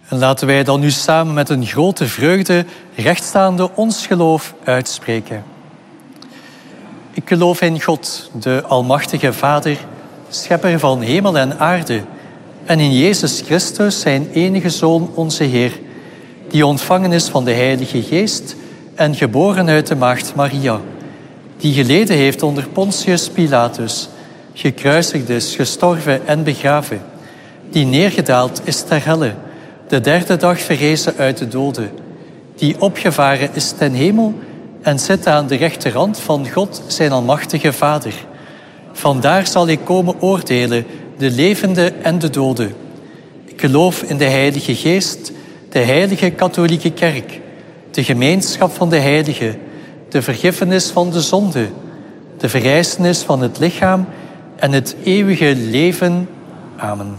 En laten wij dan nu samen met een grote vreugde rechtstaande ons geloof uitspreken. Ik geloof in God, de Almachtige Vader, schepper van hemel en aarde, en in Jezus Christus, zijn enige Zoon, onze Heer, die ontvangen is van de Heilige Geest en geboren uit de maagd Maria, die geleden heeft onder Pontius Pilatus, gekruisigd is, gestorven en begraven, die neergedaald is ter helle, de derde dag verrezen uit de doden, die opgevaren is ten hemel en zit aan de rechterhand van God, zijn Almachtige Vader. Vandaar zal ik komen oordelen, de levenden en de doden. Ik geloof in de Heilige Geest, de Heilige Katholieke Kerk, de gemeenschap van de heiligen, de vergiffenis van de zonde, de verrijzenis van het lichaam en het eeuwige leven. Amen.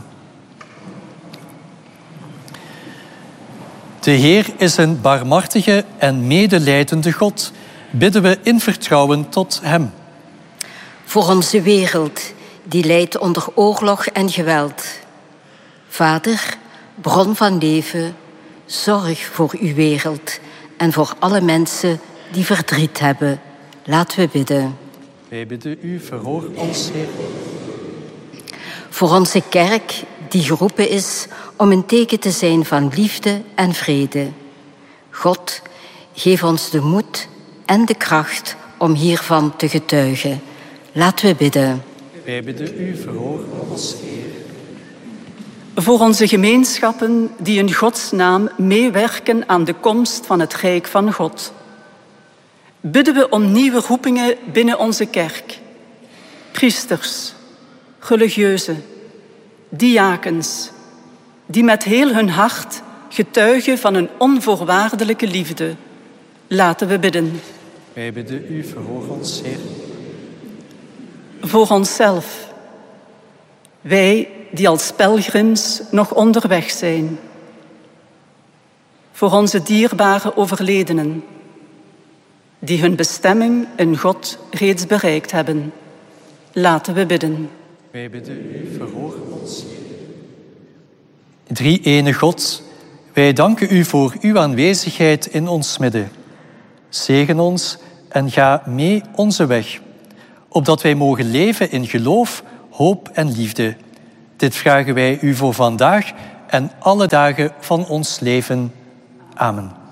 De Heer is een barmhartige en medelijdende God. Bidden we in vertrouwen tot Hem. Voor onze wereld, die lijdt onder oorlog en geweld. Vader, bron van leven, zorg voor uw wereld en voor alle mensen die verdriet hebben. Laten we bidden. Wij bidden u, verhoor ons, Heer. Voor onze kerk, die geroepen is om een teken te zijn van liefde en vrede. God, geef ons de moed en de kracht om hiervan te getuigen. Laten we bidden. Wij bidden u, verhoor ons, Heer. Voor onze gemeenschappen die in Gods naam meewerken aan de komst van het Rijk van God. Bidden we om nieuwe roepingen binnen onze kerk. Priesters, religieuzen, diakens, die met heel hun hart getuigen van een onvoorwaardelijke liefde. Laten we bidden. Wij bidden u, verhoor ons, Heer. Voor onszelf, wij die als pelgrims nog onderweg zijn. Voor onze dierbare overledenen, die hun bestemming in God reeds bereikt hebben. Laten we bidden. Wij bidden u, verhoor ons. Drie-ene God, wij danken u voor uw aanwezigheid in ons midden. Zegen ons en ga mee onze weg, opdat wij mogen leven in geloof, hoop en liefde. Dit vragen wij u voor vandaag en alle dagen van ons leven. Amen.